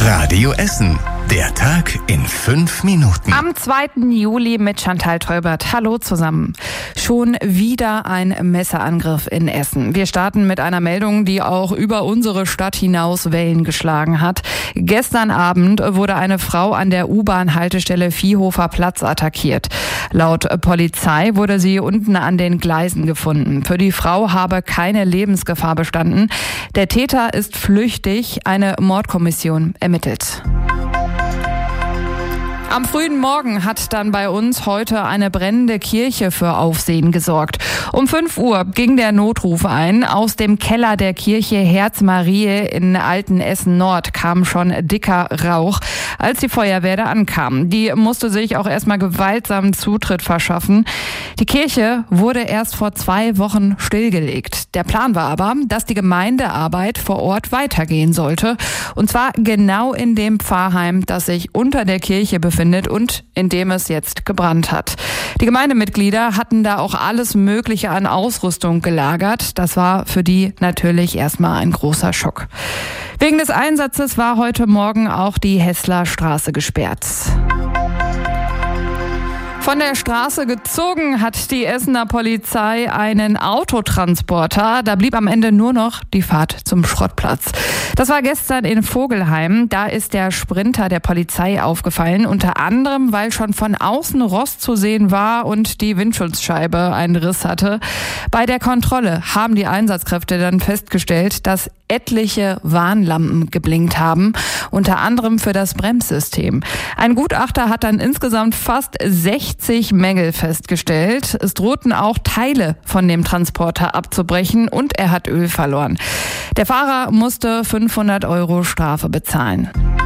Radio Essen. Der Tag in 5 Minuten. Am 2. Juli mit Chantal Tolbert. Hallo zusammen. Schon wieder ein Messerangriff in Essen. Wir starten mit einer Meldung, die auch über unsere Stadt hinaus Wellen geschlagen hat. Gestern Abend wurde eine Frau an der U-Bahn-Haltestelle Viehhofer Platz attackiert. Laut Polizei wurde sie unten an den Gleisen gefunden. Für die Frau habe keine Lebensgefahr bestanden. Der Täter ist flüchtig. Eine Mordkommission ermittelt. Am frühen Morgen hat dann bei uns heute eine brennende Kirche für Aufsehen gesorgt. Um 5 Uhr ging der Notruf ein. Aus dem Keller der Kirche Herz Mariä in Altenessen-Nord kam schon dicker Rauch, als die Feuerwehr da ankam. Die musste sich auch erstmal gewaltsam Zutritt verschaffen. Die Kirche wurde erst vor 2 Wochen stillgelegt. Der Plan war aber, dass die Gemeindearbeit vor Ort weitergehen sollte. Und zwar genau in dem Pfarrheim, das sich unter der Kirche befindet und in dem es jetzt gebrannt hat. Die Gemeindemitglieder hatten da auch alles Mögliche an Ausrüstung gelagert. Das war für die natürlich erstmal ein großer Schock. Wegen des Einsatzes war heute Morgen auch die Hessler Straße gesperrt. Von der Straße gezogen hat die Essener Polizei einen Autotransporter. Da blieb am Ende nur noch die Fahrt zum Schrottplatz. Das war gestern in Vogelheim. Da ist der Sprinter der Polizei aufgefallen. Unter anderem, weil schon von außen Rost zu sehen war und die Windschutzscheibe einen Riss hatte. Bei der Kontrolle haben die Einsatzkräfte dann festgestellt, dass etliche Warnlampen geblinkt haben, unter anderem für das Bremssystem. Ein Gutachter hat dann insgesamt fast 60 Mängel festgestellt. Es drohten auch Teile von dem Transporter abzubrechen und er hat Öl verloren. Der Fahrer musste 500 € Strafe bezahlen.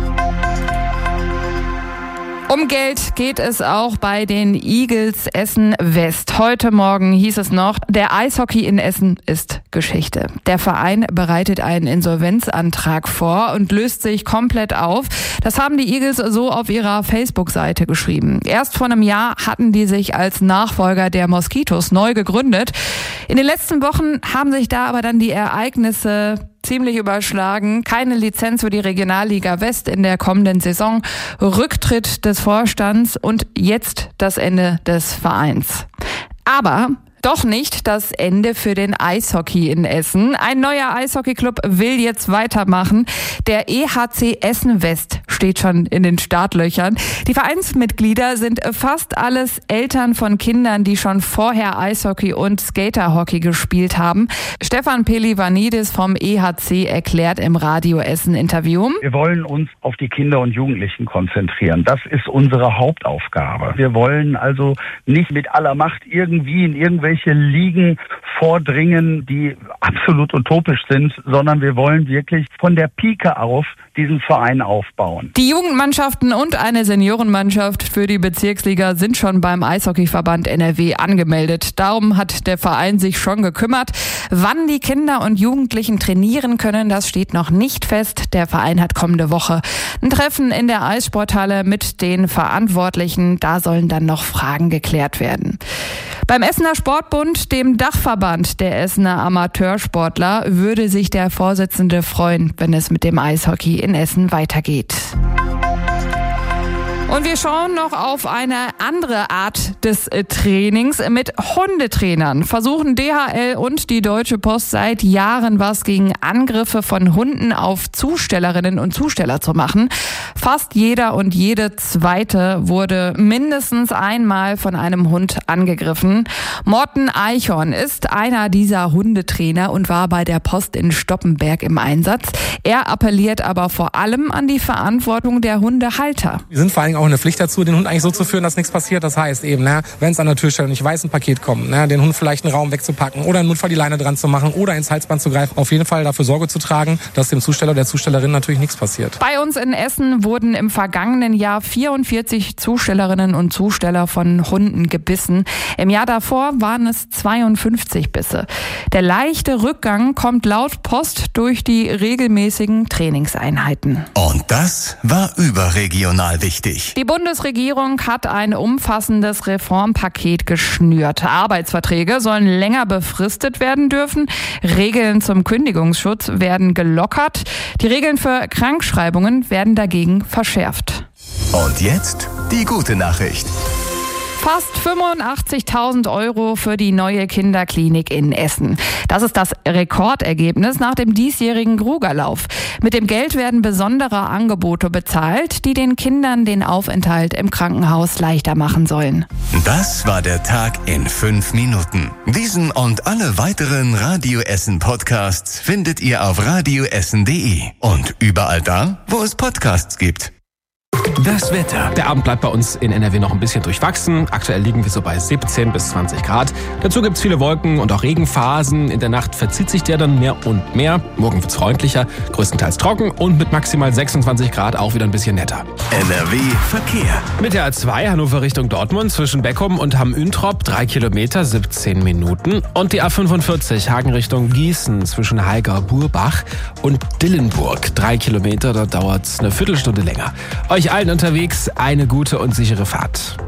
Um Geld geht es auch bei den Eagles Essen West. Heute Morgen hieß es noch, der Eishockey in Essen ist Geschichte. Der Verein bereitet einen Insolvenzantrag vor und löst sich komplett auf. Das haben die Eagles so auf ihrer Facebook-Seite geschrieben. Erst vor einem Jahr hatten die sich als Nachfolger der Moskitos neu gegründet. In den letzten Wochen haben sich da aber dann die Ereignisse ziemlich überschlagen. Keine Lizenz für die Regionalliga West in der kommenden Saison, Rücktritt des Vorstands und jetzt das Ende des Vereins. Aber doch nicht das Ende für den Eishockey in Essen. Ein neuer Eishockeyclub will jetzt weitermachen. Der EHC Essen West steht schon in den Startlöchern. Die Vereinsmitglieder sind fast alles Eltern von Kindern, die schon vorher Eishockey und Skaterhockey gespielt haben. Stefan Pelivanidis vom EHC erklärt im Radio Essen Interview: Wir wollen uns auf die Kinder und Jugendlichen konzentrieren. Das ist unsere Hauptaufgabe. Wir wollen also nicht mit aller Macht irgendwie in irgendwelche Ligen vordringen, die absolut utopisch sind, sondern wir wollen wirklich von der Pike auf diesen Verein aufbauen. Die Jugendmannschaften und eine Seniorenmannschaft für die Bezirksliga sind schon beim Eishockeyverband NRW angemeldet. Darum hat der Verein sich schon gekümmert. Wann die Kinder und Jugendlichen trainieren können, das steht noch nicht fest. Der Verein hat kommende Woche ein Treffen in der Eissporthalle mit den Verantwortlichen. Da sollen dann noch Fragen geklärt werden. Beim Essener Sportbund, dem Dachverband der Essener Amateursportler, würde sich der Vorsitzende freuen, wenn es mit dem Eishockey in Essen weitergeht. Und wir schauen noch auf eine andere Art des Trainings. Mit Hundetrainern versuchen DHL und die Deutsche Post seit Jahren was gegen Angriffe von Hunden auf Zustellerinnen und Zusteller zu machen. Fast jeder und jede zweite wurde mindestens einmal von einem Hund angegriffen. Morten Eichhorn ist einer dieser Hundetrainer und war bei der Post in Stoppenberg im Einsatz. Er appelliert aber vor allem an die Verantwortung der Hundehalter. Wir sind vor allem auch eine Pflicht dazu, den Hund eigentlich so zu führen, dass nichts passiert. Das heißt eben, wenn es an der Tür steht und ich weiß, ein Paket kommt, den Hund vielleicht einen Raum wegzupacken oder im Notfall die Leine dran zu machen oder ins Halsband zu greifen. Auf jeden Fall dafür Sorge zu tragen, dass dem Zusteller oder der Zustellerin natürlich nichts passiert. Bei uns in Essen wurden im vergangenen Jahr 44 Zustellerinnen und Zusteller von Hunden gebissen. Im Jahr davor waren es 52 Bisse. Der leichte Rückgang kommt laut Post durch die regelmäßigen Trainingseinheiten. Und das war überregional wichtig. Gespräch. Die Bundesregierung hat ein umfassendes Reformpaket geschnürt. Arbeitsverträge sollen länger befristet werden dürfen. Regeln zum Kündigungsschutz werden gelockert. Die Regeln für Krankschreibungen werden dagegen verschärft. Und jetzt die gute Nachricht. Fast 85.000 € für die neue Kinderklinik in Essen. Das ist das Rekordergebnis nach dem diesjährigen Grugerlauf. Mit dem Geld werden besondere Angebote bezahlt, die den Kindern den Aufenthalt im Krankenhaus leichter machen sollen. Das war der Tag in 5 Minuten. Diesen und alle weiteren Radio Essen Podcasts findet ihr auf radioessen.de und überall da, wo es Podcasts gibt. Das Wetter. Der Abend bleibt bei uns in NRW noch ein bisschen durchwachsen. Aktuell liegen wir so bei 17 bis 20 Grad. Dazu gibt's viele Wolken und auch Regenphasen. In der Nacht verzieht sich der dann mehr und mehr. Morgen wird's freundlicher, größtenteils trocken und mit maximal 26 Grad auch wieder ein bisschen netter. NRW Verkehr. Mit der A2 Hannover Richtung Dortmund zwischen Beckum und Hamm-Üntrop 3 Kilometer, 17 Minuten. Und die A45 Hagen Richtung Gießen zwischen Haiger-Burbach und Dillenburg 3 Kilometer, da dauert's eine Viertelstunde länger. Euch allen unterwegs eine gute und sichere Fahrt.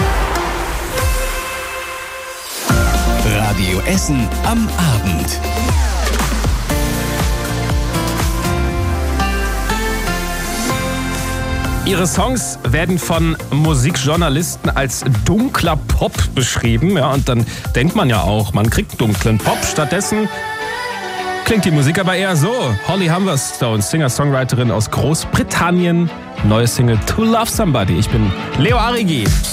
Radio Essen am Abend. Ihre Songs werden von Musikjournalisten als dunkler Pop beschrieben. Ja, und dann denkt man ja auch, man kriegt dunklen Pop. Stattdessen klingt die Musik aber eher so. Holly Humberstone, Singer-Songwriterin aus Großbritannien. Neue Single To Love Somebody. Ich bin Leo Arrigi.